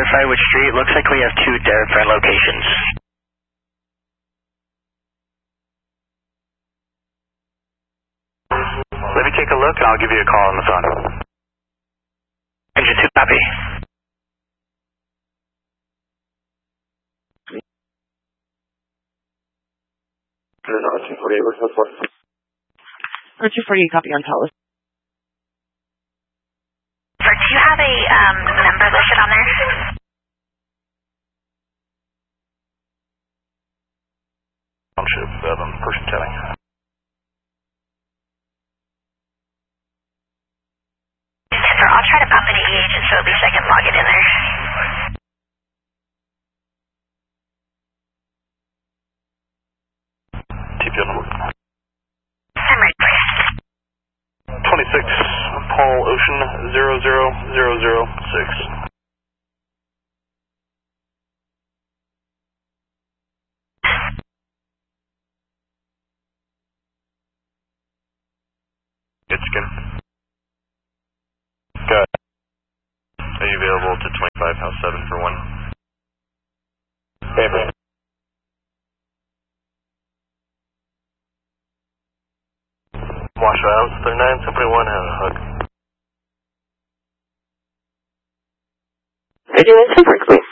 clarify which street. Looks like we have two different locations. Let me take a look and I'll give you a call on the phone. Engine 2, copy. R248, copy on Talos. Do you have a number listed on there? Township 7, person telling. Sir, I'll try to pump an EH just so at least I can log it in there. TPO number. I'm ready for you. 26, Paul Ocean 00006. Itchkin. Good. Are you available to 25 House 7 for 1? Paper. Wash out, 39, 10.1, have a hug. Are you doing some work, please?